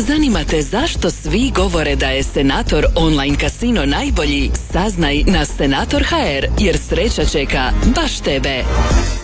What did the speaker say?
Zanima te zašto svi govore da je Senator online kasino najbolji? Saznaj na Senator.hr jer sreća čeka baš tebe.